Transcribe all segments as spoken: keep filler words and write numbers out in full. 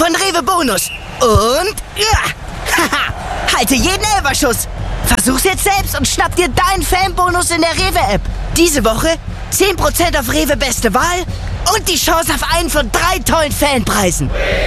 von Rewe Bonus. Und ja, haha, halte jeden Elferschuss. Versuch's jetzt selbst und schnapp dir deinen Fanbonus in der Rewe-App. Diese Woche zehn Prozent auf Rewe Beste Wahl und die Chance auf einen von drei tollen Fanpreisen.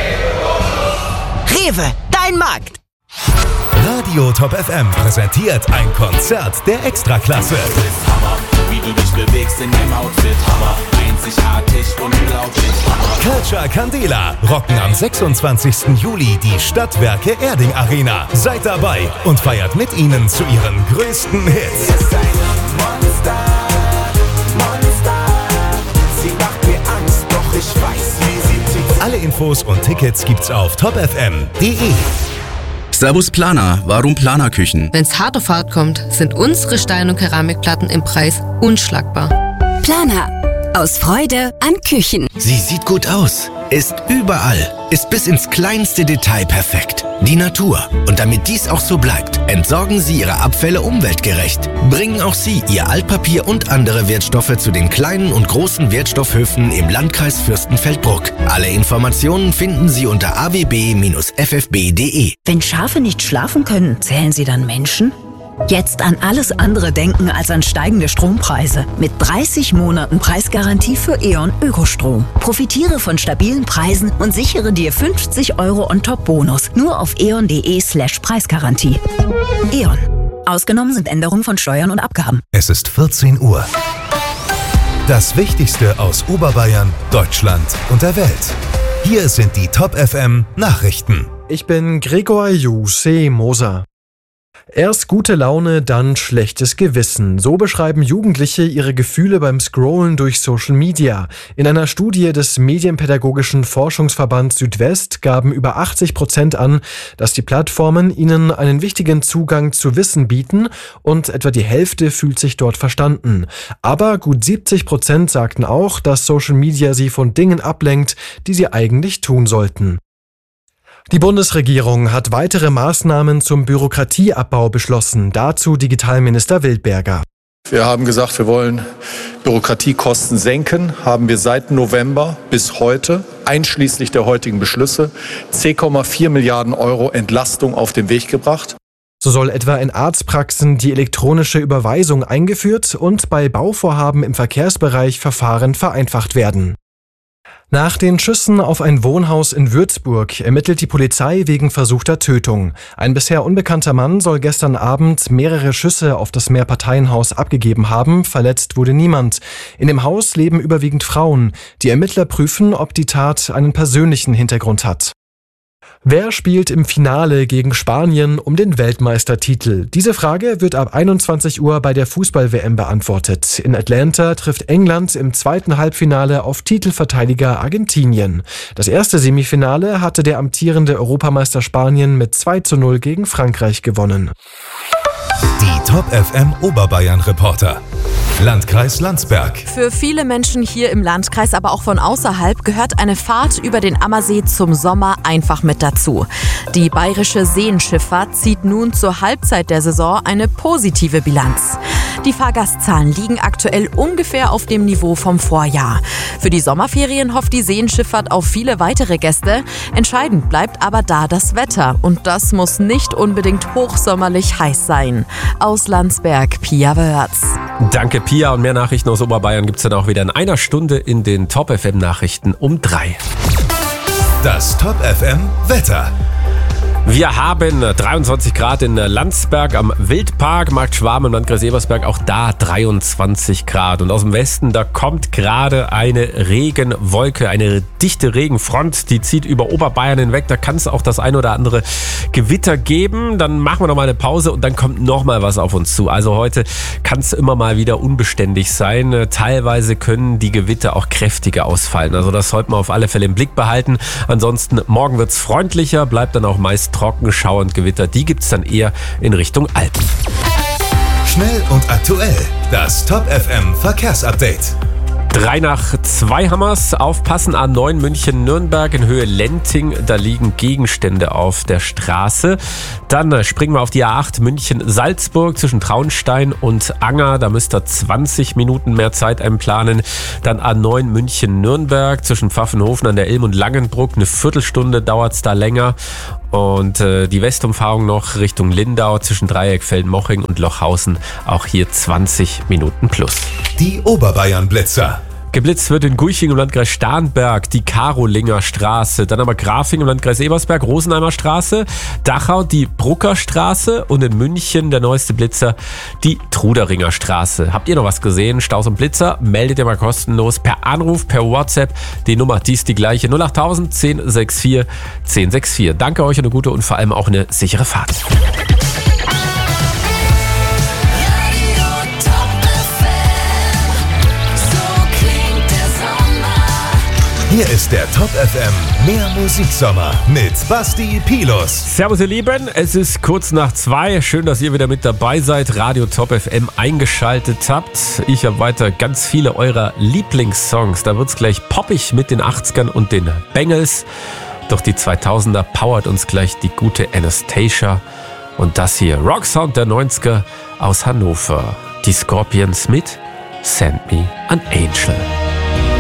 Rewe, dein Markt. Radio Top F M präsentiert ein Konzert der Extraklasse. Du bist Hammer, wie du dich bewegst in deinem Outfit. Hammer, einzigartig, unglaublich. Hammer. Culture Candela rocken am sechsundzwanzigsten Juli die Stadtwerke Erding Arena. Seid dabei und feiert mit ihnen zu ihren größten Hits. Sie ist ein Monster, Monster. Sie macht mir Angst, doch ich weiß, wie sie tickt. Alle Infos und Tickets gibt's auf top f m punkt d e. Servus Planer, warum Planerküchen? Wenn's hart auf hart kommt, sind unsere Stein- und Keramikplatten im Preis unschlagbar. Planer. Aus Freude an Küchen. Sie sieht gut aus, ist überall, ist bis ins kleinste Detail perfekt. Die Natur. Und damit dies auch so bleibt, entsorgen Sie Ihre Abfälle umweltgerecht. Bringen auch Sie Ihr Altpapier und andere Wertstoffe zu den kleinen und großen Wertstoffhöfen im Landkreis Fürstenfeldbruck. Alle Informationen finden Sie unter a w b Bindestrich f f b punkt d e. Wenn Schafe nicht schlafen können, zählen sie dann Menschen? Jetzt an alles andere denken als an steigende Strompreise. Mit dreißig Monaten Preisgarantie für E.ON Ökostrom. Profitiere von stabilen Preisen und sichere dir fünfzig Euro on-top-Bonus. Nur auf eon.de slash Preisgarantie. E.ON. Ausgenommen sind Änderungen von Steuern und Abgaben. Es ist vierzehn Uhr. Das Wichtigste aus Oberbayern, Deutschland und der Welt. Hier sind die Top F M Nachrichten. Ich bin Gregor Juseh Moser. Erst gute Laune, dann schlechtes Gewissen. So beschreiben Jugendliche ihre Gefühle beim Scrollen durch Social Media. In einer Studie des Medienpädagogischen Forschungsverbands Südwest gaben über achtzig Prozent an, dass die Plattformen ihnen einen wichtigen Zugang zu Wissen bieten und etwa die Hälfte fühlt sich dort verstanden. Aber gut siebzig Prozent sagten auch, dass Social Media sie von Dingen ablenkt, die sie eigentlich tun sollten. Die Bundesregierung hat weitere Maßnahmen zum Bürokratieabbau beschlossen. Dazu Digitalminister Wildberger. Wir haben gesagt, wir wollen Bürokratiekosten senken, haben wir seit November bis heute, einschließlich der heutigen Beschlüsse, zehn Komma vier Milliarden Euro Entlastung auf den Weg gebracht. So soll etwa in Arztpraxen die elektronische Überweisung eingeführt und bei Bauvorhaben im Verkehrsbereich Verfahren vereinfacht werden. Nach den Schüssen auf ein Wohnhaus in Würzburg ermittelt die Polizei wegen versuchter Tötung. Ein bisher unbekannter Mann soll gestern Abend mehrere Schüsse auf das Mehrparteienhaus abgegeben haben. Verletzt wurde niemand. In dem Haus leben überwiegend Frauen. Die Ermittler prüfen, ob die Tat einen persönlichen Hintergrund hat. Wer spielt im Finale gegen Spanien um den Weltmeistertitel? Diese Frage wird ab einundzwanzig Uhr bei der Fußball-W M beantwortet. In Atlanta trifft England im zweiten Halbfinale auf Titelverteidiger Argentinien. Das erste Semifinale hatte der amtierende Europameister Spanien mit zwei zu null gegen Frankreich gewonnen. Die Top F M Oberbayern Reporter. Landkreis Landsberg. Für viele Menschen hier im Landkreis, aber auch von außerhalb, gehört eine Fahrt über den Ammersee zum Sommer einfach mit dazu. Die bayerische Seenschifffahrt zieht nun zur Halbzeit der Saison eine positive Bilanz. Die Fahrgastzahlen liegen aktuell ungefähr auf dem Niveau vom Vorjahr. Für die Sommerferien hofft die Seenschifffahrt auf viele weitere Gäste. Entscheidend bleibt aber da das Wetter. Und das muss nicht unbedingt hochsommerlich heiß sein. Aus Landsberg, Pia Wörz. Danke, Pia. Und mehr Nachrichten aus Oberbayern gibt es dann auch wieder in einer Stunde in den Top F M Nachrichten um drei. Das Top F M Wetter. Wir haben dreiundzwanzig Grad in Landsberg am Wildpark, Markt Schwabing im Landkreis Ebersberg, auch da dreiundzwanzig Grad. Und aus dem Westen, da kommt gerade eine Regenwolke, eine dichte Regenfront, die zieht über Oberbayern hinweg. Da kann es auch das ein oder andere Gewitter geben. Dann machen wir noch mal eine Pause und dann kommt noch mal was auf uns zu. Also heute kann es immer mal wieder unbeständig sein. Teilweise können die Gewitter auch kräftiger ausfallen. Also das sollte man auf alle Fälle im Blick behalten. Ansonsten morgen wird es freundlicher, bleibt dann auch meist trocken, Schauer und Gewitter, die gibt es dann eher in Richtung Alpen. Schnell und aktuell, das Top F M Verkehrsupdate. Drei nach zwei Hammers. Aufpassen, A neun München-Nürnberg in Höhe Lenting. Da liegen Gegenstände auf der Straße. Dann springen wir auf die A acht München-Salzburg zwischen Traunstein und Anger. Da müsst ihr zwanzig Minuten mehr Zeit einplanen. Dann A neun München-Nürnberg zwischen Pfaffenhofen an der Ilm und Langenbruck. Eine Viertelstunde dauert es da länger. Und äh, die Westumfahrung noch Richtung Lindau zwischen Dreieckfelden-Moching und Lochhausen. Auch hier zwanzig Minuten plus. Die Oberbayern-Blitzer. Geblitzt wird in Guiching im Landkreis Starnberg die Karolinger Straße, dann aber Grafing im Landkreis Ebersberg, Rosenheimer Straße, Dachau die Brucker Straße und in München der neueste Blitzer die Truderinger Straße. Habt ihr noch was gesehen? Staus und Blitzer? Meldet ihr mal kostenlos per Anruf, per WhatsApp. Die Nummer, die ist die gleiche, null achttausend zehn vierundsechzig zehn vierundsechzig. Danke euch, eine gute und vor allem auch eine sichere Fahrt. Hier ist der Top F M Mehr Musiksommer mit Basti Pilus. Servus ihr Lieben, es ist kurz nach zwei. Schön, dass ihr wieder mit dabei seid, Radio Top F M eingeschaltet habt. Ich habe weiter ganz viele eurer Lieblingssongs. Da wird's gleich poppig mit den achtzigern und den Bengals. Doch die zweitausender powert uns gleich die gute Anastasia. Und das hier, Rocksound der neunziger aus Hannover. Die Scorpions mit Send Me an Angel.